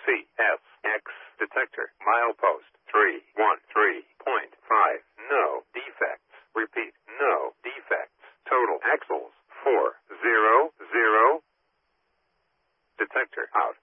CSX detector. Milepost 313.5. No defects. Repeat, no defects. Total axles 400. Detector out.